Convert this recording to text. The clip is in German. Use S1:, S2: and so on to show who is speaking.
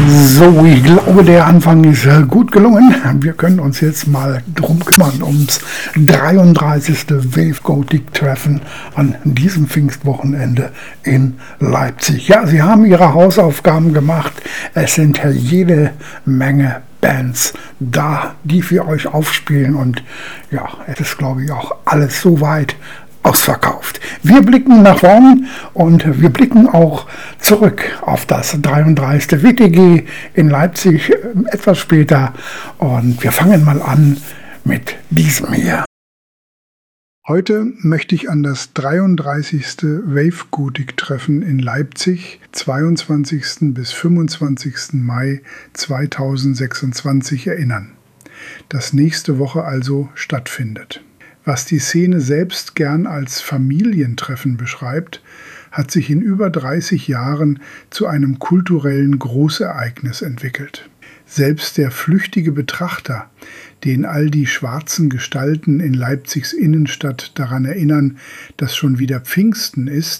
S1: So, ich glaube, der Anfang ist gut gelungen. Wir können uns jetzt mal drum kümmern, ums 33. Wave Gothic Treffen an diesem Pfingstwochenende in Leipzig. Ja, Sie haben Ihre Hausaufgaben gemacht. Es sind jede Menge Bands da, die für euch aufspielen. Und ja, es ist, glaube ich, auch alles soweit ausverkauft. Wir blicken nach vorn und wir blicken auch zurück auf das 33. WTG in Leipzig etwas später. Und wir fangen mal an mit diesem hier.
S2: Heute möchte ich an das 33. Wave Gothic Treffen in Leipzig, 22. bis 25. Mai 2026 erinnern, das nächste Woche also stattfindet. Was die Szene selbst gern als Familientreffen beschreibt, hat sich in über 30 Jahren zu einem kulturellen Großereignis entwickelt. Selbst der flüchtige Betrachter, den all die schwarzen Gestalten in Leipzigs Innenstadt daran erinnern, dass schon wieder Pfingsten ist,